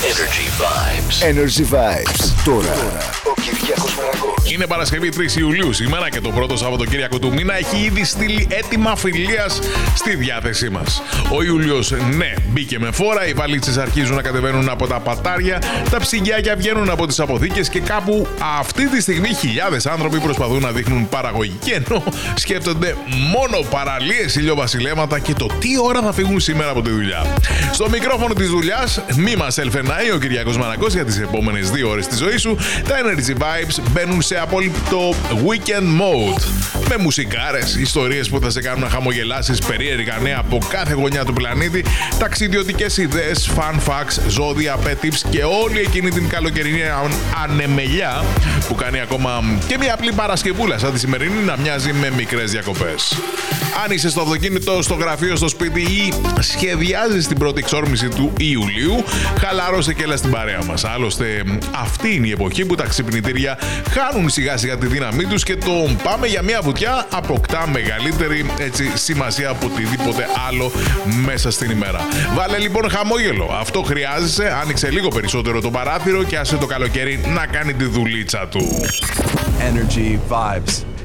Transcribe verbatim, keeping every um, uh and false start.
Energy Vibes. Energy Vibes. Τώρα ο Κυριάκος Μαρακός. Είναι Παρασκευή τρεις Ιουλίου σήμερα και το πρώτο Σαββατοκύριακο του μήνα έχει ήδη στείλει έτοιμα φιλίας στη διάθεσή μας. Ο Ιούλιος, ναι, μπήκε με φόρα, οι βαλίτσες αρχίζουν να κατεβαίνουν από τα πατάρια, τα ψυγιάκια βγαίνουν από τις αποθήκες και κάπου αυτή τη στιγμή χιλιάδες άνθρωποι προσπαθούν να δείχνουν παραγωγική, ενώ σκέφτονται μόνο παραλίες, ηλιοβασιλέματα και το τι ώρα θα φύγουν σήμερα από τη δουλειά. Στο μικρόφωνο της δουλειάς, μη μας ελφενάει ο Κυριάκος Μαρακός για τις επόμενες δύο ώρες της ζωής σου. Τα Energy Vibes μπαίνουν σε απόλυτο weekend mode. Με μουσικάρες, ιστορίες που θα σε κάνουν να χαμογελάσεις, περίεργα νέα από κάθε γωνιά του πλανήτη, ταξιδιωτικές ιδέες, fun facts, ζώδια, pet tips και όλη εκείνη την καλοκαιρινή ανεμελιά που κάνει ακόμα και μια απλή Παρασκευούλα σαν τη σημερινή να μοιάζει με μικρές διακοπές. Αν είσαι στο αυτοκίνητο, στο γραφείο, στο σπίτι ή σχεδιάζεις την πρώτη εξόρμηση του Ιουλίου, χαλάρωσε και έλα στην παρέα μας. Άλλωστε, αυτή είναι η εποχή που τα ξυπνητήρια χάνουν σιγά σιγά τη δύναμή τους και το πάμε για μια βουτιά αποκτά μεγαλύτερη έτσι, σημασία από οτιδήποτε άλλο μέσα στην ημέρα. Βάλε λοιπόν χαμόγελο. Αυτό χρειάζεσαι. Άνοιξε λίγο περισσότερο το παράθυρο και άσε το καλοκαίρι να κάνει τη δουλίτσα του. Energy Vibes.